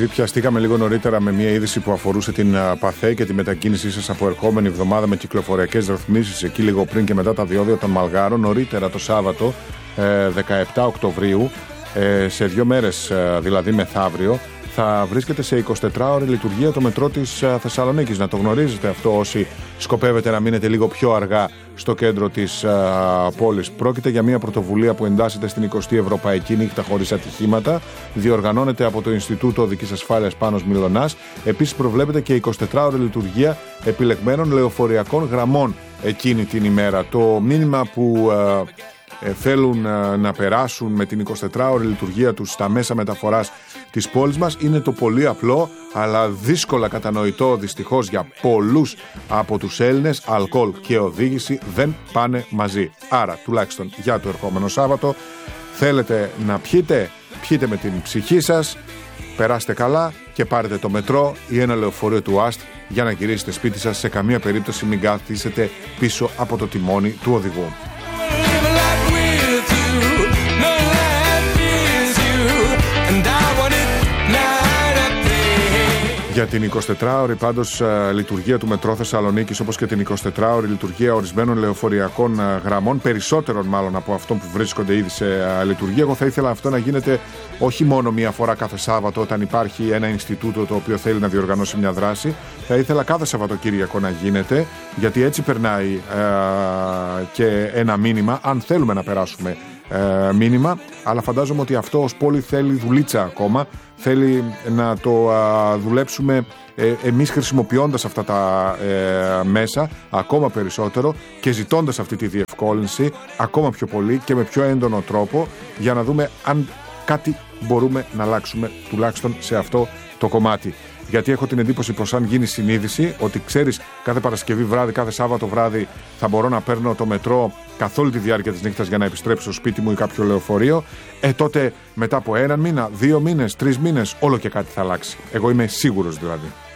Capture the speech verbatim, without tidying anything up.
επειδή πιαστήκαμε λίγο νωρίτερα με μια είδηση που αφορούσε την ΠΑΘΕ και τη μετακίνησή σας από ερχόμενη εβδομάδα με κυκλοφοριακές ρυθμίσεις εκεί λίγο πριν και μετά τα διόδια των Μαλγάρων, νωρίτερα το Σάββατο δεκαεπτά Οκτωβρίου, σε δύο μέρες δηλαδή μεθαύριο, θα βρίσκεται σε εικοσιτετράωρη λειτουργία το μετρό της Θεσσαλονίκης. Να το γνωρίζετε αυτό όσοι σκοπεύετε να μείνετε λίγο πιο αργά στο κέντρο της α, πόλης. Πρόκειται για μια πρωτοβουλία που εντάσσεται στην εικοστή Ευρωπαϊκή Νύχτα Χωρίς Ατυχήματα. Διοργανώνεται από το Ινστιτούτο Οδικής Ασφάλειας Πάνος Μιλωνάς. Επίσης προβλέπεται και εικοσιτετράωρη λειτουργία επιλεγμένων λεωφοριακών γραμμών εκείνη την ημέρα. Το μήνυμα που α, ε, θέλουν α, να περάσουν με την εικοσιτετράωρη λειτουργία τους στα μέσα μεταφοράς της πόλης μας είναι το πολύ απλό αλλά δύσκολα κατανοητό δυστυχώς για πολλούς από τους Έλληνες: αλκοόλ και οδήγηση δεν πάνε μαζί. Άρα τουλάχιστον για το ερχόμενο Σάββατο θέλετε να πιείτε, πιείτε με την ψυχή σας, περάστε καλά και πάρετε το μετρό ή ένα λεωφορείο του ΑΣΤ για να γυρίσετε σπίτι σας. Σε καμία περίπτωση μην καθίσετε πίσω από το τιμόνι του οδηγού. Για την εικοσιτετράωρη πάντως λειτουργία του μετρό Θεσσαλονίκης, όπως και την εικοσιτετράωρη λειτουργία ορισμένων λεωφοριακών γραμμών, περισσότερων μάλλον από αυτό που βρίσκονται ήδη σε λειτουργία, εγώ θα ήθελα αυτό να γίνεται όχι μόνο μία φορά κάθε Σάββατο όταν υπάρχει ένα Ινστιτούτο το οποίο θέλει να διοργανώσει μια δράση. Θα ήθελα κάθε Σαββατοκύριακο να γίνεται, γιατί έτσι περνάει ε, και ένα μήνυμα, αν θέλουμε να περάσουμε ε, μήνυμα, αλλά φαντάζομαι ότι αυτό ως πόλη θέλει δουλίτσα ακόμα. Θέλει να το α, δουλέψουμε ε, εμείς χρησιμοποιώντας αυτά τα ε, μέσα ακόμα περισσότερο και ζητώντας αυτή τη διευκόλυνση ακόμα πιο πολύ και με πιο έντονο τρόπο, για να δούμε αν κάτι μπορούμε να αλλάξουμε τουλάχιστον σε αυτό το κομμάτι. Γιατί έχω την εντύπωση πως αν γίνει συνείδηση ότι ξέρεις κάθε Παρασκευή βράδυ, κάθε Σάββατο βράδυ θα μπορώ να παίρνω το μετρό καθ' όλη τη διάρκεια της νύχτας για να επιστρέψω στο σπίτι μου ή κάποιο λεωφορείο, ε τότε μετά από έναν μήνα, δύο μήνες, τρεις μήνες όλο και κάτι θα αλλάξει. Εγώ είμαι σίγουρος δηλαδή.